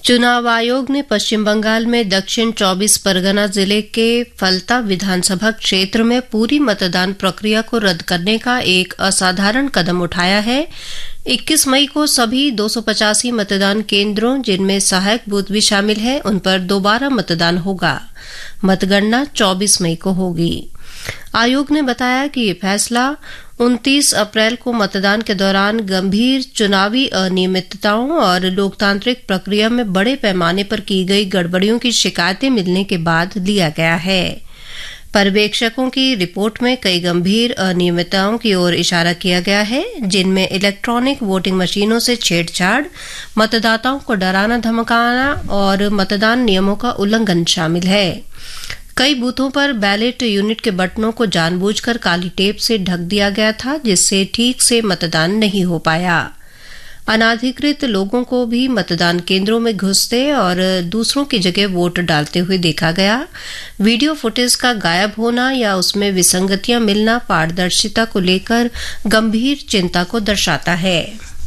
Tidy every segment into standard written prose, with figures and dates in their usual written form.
चुनाव आयोग ने पश्चिम बंगाल में दक्षिण 24 परगना जिले के फलता विधानसभा क्षेत्र में पूरी मतदान प्रक्रिया को रद्द करने का एक असाधारण कदम उठाया है। 21 मई को सभी 285 मतदान केंद्रों, जिनमें सहायक बूथ भी शामिल है, उन पर दोबारा मतदान होगा। मतगणना 24 मई को होगी। आयोग ने बताया कि ये फैसला 29 अप्रैल को मतदान के दौरान गंभीर चुनावी अनियमितताओं और लोकतांत्रिक प्रक्रिया में बड़े पैमाने पर की गई गड़बड़ियों की शिकायतें मिलने के बाद लिया गया है। पर्यवेक्षकों की रिपोर्ट में कई गंभीर अनियमितताओं की ओर इशारा किया गया है, जिनमें इलेक्ट्रॉनिक वोटिंग मशीनों से छेड़छाड़, मतदाताओं को डराना धमकाना और मतदान नियमों का उल्लंघन शामिल है। कई बूथों पर बैलेट यूनिट के बटनों को जानबूझकर काली टेप से ढक दिया गया था, जिससे ठीक से मतदान नहीं हो पाया। अनाधिकृत लोगों को भी मतदान केंद्रों में घुसते और दूसरों की जगह वोट डालते हुए देखा गया। वीडियो फुटेज का गायब होना या उसमें विसंगतियां मिलना पारदर्शिता को लेकर गंभीर चिंता को दर्शाता है।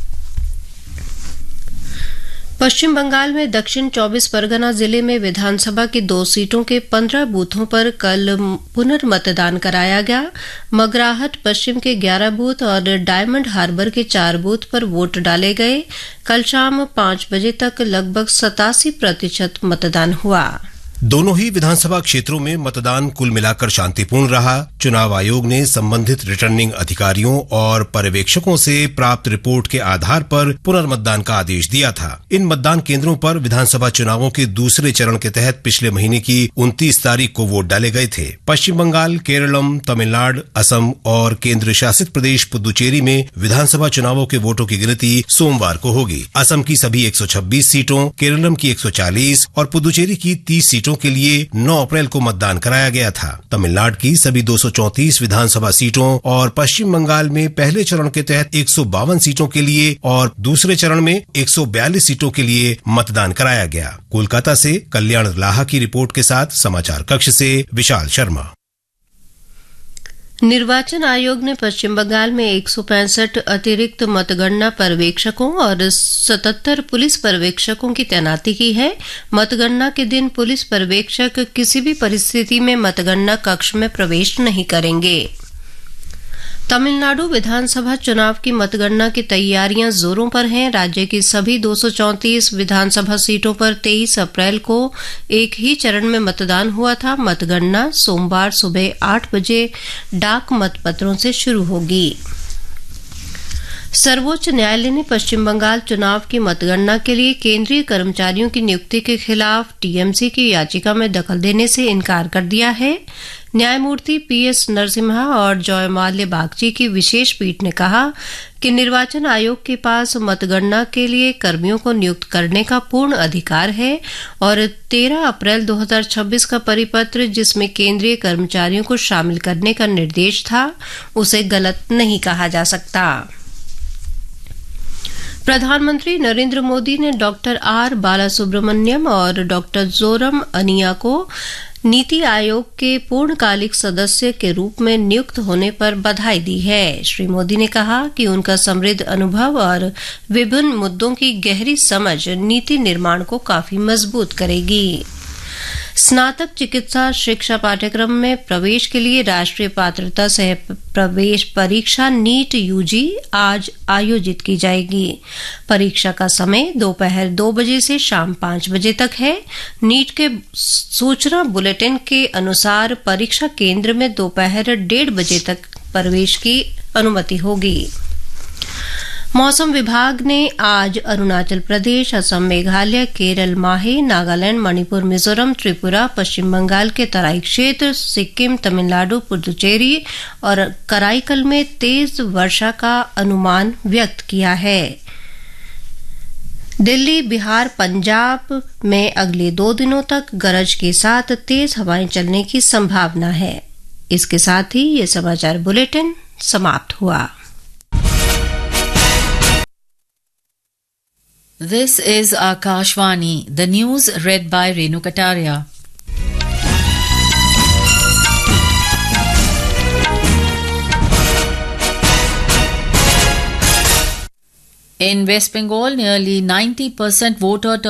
पश्चिम बंगाल में दक्षिण 24 परगना जिले में विधानसभा की 2 सीटों के 15 बूथों पर कल पुनर्मतदान कराया गया। मगराहट पश्चिम के 11 बूथ और डायमंड हार्बर के 4 बूथ पर वोट डाले गए। कल शाम 5 बजे तक लगभग 87% मतदान हुआ। दोनों ही विधानसभा क्षेत्रों में मतदान कुल मिलाकर शांतिपूर्ण रहा। चुनाव आयोग ने संबंधित रिटर्निंग अधिकारियों और पर्यवेक्षकों से प्राप्त रिपोर्ट के आधार पर पुनर्मतदान का आदेश दिया था। इन मतदान केंद्रों पर विधानसभा चुनावों के दूसरे चरण के तहत पिछले महीने की 29 तारीख को वोट डाले गए थे। पश्चिम बंगाल, केरलम, तमिलनाडु, असम और केंद्र शासित प्रदेश पुदुचेरी में विधानसभा चुनावों के वोटों की गिनती सोमवार को होगी। असम की सभी 126 सीटों, केरलम की 140 और पुदुचेरी की 30 सीटों के लिए 9 अप्रैल को मतदान कराया गया था। तमिलनाडु की सभी 234 विधानसभा सीटों और पश्चिम बंगाल में पहले चरण के तहत 152 सीटों के लिए और दूसरे चरण में 142 सीटों के लिए मतदान कराया गया। कोलकाता से कल्याण लाहा की रिपोर्ट के साथ समाचार कक्ष से विशाल शर्मा। निर्वाचन आयोग ने पश्चिम बंगाल में 165 अतिरिक्त मतगणना पर्यवेक्षकों और 77 पुलिस पर्यवेक्षकों की तैनाती की है। मतगणना के दिन पुलिस पर्यवेक्षक किसी भी परिस्थिति में मतगणना कक्ष में प्रवेश नहीं करेंगे। तमिलनाडु विधानसभा चुनाव की मतगणना की तैयारियां जोरों पर हैं। राज्य की सभी 234 विधानसभा सीटों पर 23 अप्रैल को एक ही चरण में मतदान हुआ था। मतगणना सोमवार सुबह 8 बजे डाक मतपत्रों से शुरू होगी। सर्वोच्च न्यायालय ने पश्चिम बंगाल चुनाव की मतगणना के लिए केंद्रीय कर्मचारियों की नियुक्ति के खिलाफ टीएमसी की याचिका में दखल देने से इनकार कर दिया है। न्यायमूर्ति पीएस नरसिम्हा और जयमाल्य बागची की विशेष पीठ ने कहा कि निर्वाचन आयोग के पास मतगणना के लिए कर्मियों को नियुक्त करने का पूर्ण अधिकार है और 13 अप्रैल 2026 का परिपत्र, जिसमें केंद्रीय कर्मचारियों को शामिल करने का निर्देश था, उसे गलत नहीं कहा जा सकता। प्रधानमंत्री नरेंद्र मोदी ने डॉक्टर आर बालासुब्रमण्यम और डॉक्टर जोरम अनिया को नीति आयोग के पूर्णकालिक सदस्य के रूप में नियुक्त होने पर बधाई दी है। श्री मोदी ने कहा कि उनका समृद्ध अनुभव और विभिन्न मुद्दों की गहरी समझ नीति निर्माण को काफी मजबूत करेगी। स्नातक चिकित्सा शिक्षा पाठ्यक्रम में प्रवेश के लिए राष्ट्रीय पात्रता सह प्रवेश परीक्षा नीट यूजी आज आयोजित की जाएगी। परीक्षा का समय दोपहर 2 बजे से शाम 5 बजे तक है। नीट के सूचना बुलेटिन के अनुसार परीक्षा केंद्र में दोपहर 1:30 बजे तक प्रवेश की अनुमति होगी। मौसम विभाग ने आज अरुणाचल प्रदेश, असम, मेघालय, केरल, माहे, नागालैंड, मणिपुर, मिजोरम, त्रिपुरा, पश्चिम बंगाल के तराई क्षेत्र, सिक्किम, तमिलनाडु, पुदुचेरी और कराईकल में तेज वर्षा का अनुमान व्यक्त किया है। दिल्ली, बिहार, पंजाब में अगले 2 दिनों तक गरज के साथ तेज हवाएं चलने की संभावना है। इसके साथ ही ये समाचार बुलेटिन समाप्त हुआ। This is Akashvani, the news read by Renu Kataria. In West Bengal, nearly 90% voter